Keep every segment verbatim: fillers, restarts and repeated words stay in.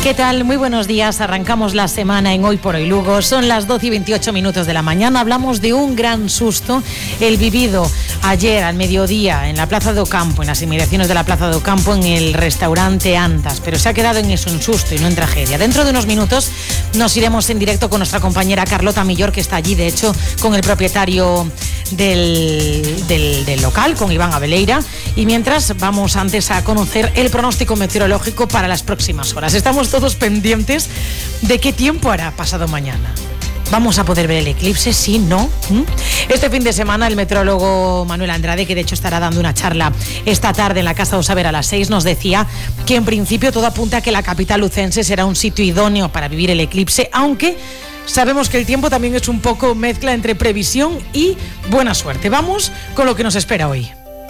¿Qué tal? Muy buenos días. Arrancamos la semana en Hoy por Hoy Lugo. Son las doce y veintiocho minutos de la mañana. Hablamos de un gran susto, el vivido ayer al mediodía en la Plaza do Campo, en las inmediaciones de la Plaza do Campo, en el restaurante Antas. Pero se ha quedado en eso, en susto y no en tragedia. Dentro de unos minutos nos iremos en directo con nuestra compañera Carlota Millor, que está allí, de hecho, con el propietario del, del, del local, con Iván Abeleira. Y mientras, vamos antes a conocer el pronóstico meteorológico para las próximas horas. Estamos todos pendientes de qué tiempo hará pasado mañana. ¿Vamos a poder ver el eclipse? Sí, no. ¿Mm? Este fin de semana el meteorólogo Manuel Andrade, que de hecho estará dando una charla esta tarde en la Casa do Saber a las seis, nos decía que en principio todo apunta a que la capital lucense será un sitio idóneo para vivir el eclipse, aunque sabemos que el tiempo también es un poco mezcla entre previsión y buena suerte. Vamos con lo que nos espera hoy.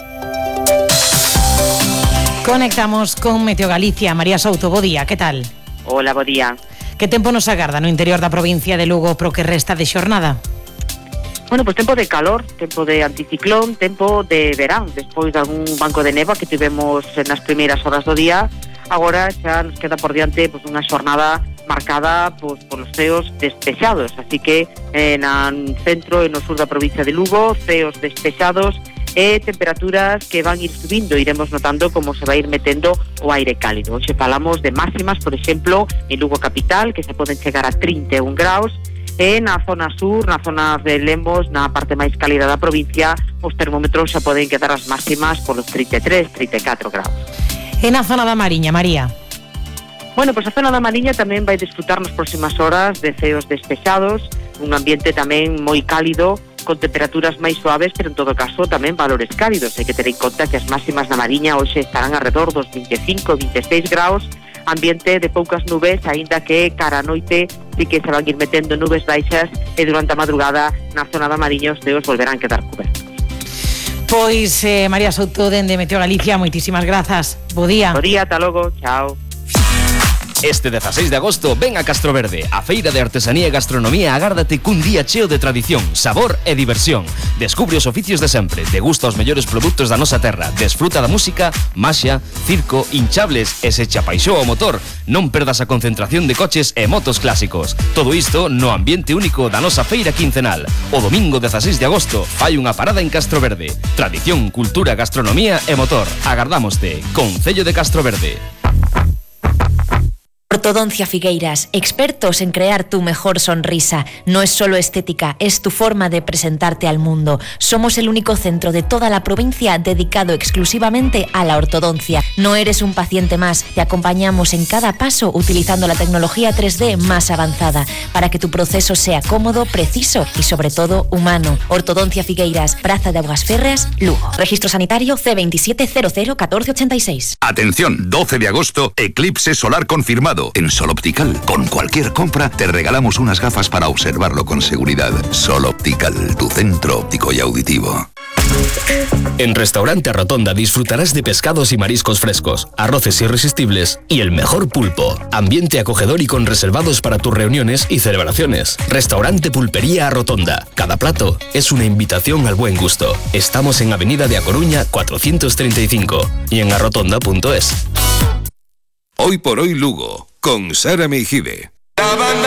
Conectamos con Meteo Galicia. María Souto, bo día, que tal? Hola, bo día. Que tempo nos agarda no interior da provincia de Lugo pro que resta de xornada? Bueno, pues tempo de calor, tempo de anticiclón, tempo de verán, despois de algún banco de neva que tivemos nas primeiras horas do día. Agora xa nos queda por diante pues, unha xornada marcada pues, polos ceos despexados, así que eh, no centro e no sur da provincia de Lugo, ceos despexados e temperaturas que van ir subindo, iremos notando como se vai ir metendo o aire cálido. Hoxe falamos de máximas, por exemplo, en Lugo capital, que se poden chegar a trinta e un graus, e na zona sur, na zona de Lemos, na parte máis cálida da provincia, os termómetros xa poden quedar as máximas polos trinta e tres, trinta e catro graus. E na zona da Mariña, María? Bueno, pois a zona da Mariña tamén vai disfrutar nas próximas horas de ceos despexados, un ambiente tamén moi cálido, con temperaturas máis suaves, pero en todo caso tamén valores cálidos. Hai que ter en conta que as máximas na Mariña hoxe estarán alrededor dos vinte e cinco, vinte e seis graus, ambiente de poucas nubes, aínda que cara a noite sí que se van ir metendo nubes baixas e durante a madrugada na zona da Mariña os ceos volverán quedar cobertos. Pois, eh, María Souto, dende Meteo Galicia, moitísimas grazas. Bo día. Bo día, ata logo, chao. Este dezaseis de agosto ven a Castroverde, a feira de artesanía e gastronomía. Agárdate cun día cheo de tradición, sabor e diversión. Descubre os oficios de sempre, degusta os mellores produtos da nosa terra, desfruta da música, maxia, circo, hinchables e se che apaixoa o motor, non perdas a concentración de coches e motos clásicos. Todo isto no ambiente único da nosa feira quincenal. O domingo dezaseis de agosto fai unha parada en Castroverde. Tradición, cultura, gastronomía e motor. Agardámoste. Concello de Castroverde. Ortodoncia Figueiras, expertos en crear tu mejor sonrisa. No es solo estética, es tu forma de presentarte al mundo. Somos el único centro de toda la provincia dedicado exclusivamente a la ortodoncia. No eres un paciente más, te acompañamos en cada paso utilizando la tecnología tres D más avanzada para que tu proceso sea cómodo, preciso y sobre todo humano. Ortodoncia Figueiras, Praza de Aguas Férreas, Lugo. Registro sanitario C veintisiete cero cero catorce ochenta y seis. Atención, doce de agosto, eclipse solar confirmado. En Sol Optical, con cualquier compra, te regalamos unas gafas para observarlo con seguridad. Sol Optical, tu centro óptico y auditivo. En Restaurante Rotonda disfrutarás de pescados y mariscos frescos, arroces irresistibles y el mejor pulpo. Ambiente acogedor y con reservados para tus reuniones y celebraciones. Restaurante Pulpería Rotonda. Cada plato es una invitación al buen gusto. Estamos en Avenida de A Coruña cuatrocientos treinta y cinco y en arrotonda punto es. Hoy por Hoy Lugo, con Sara Meijide.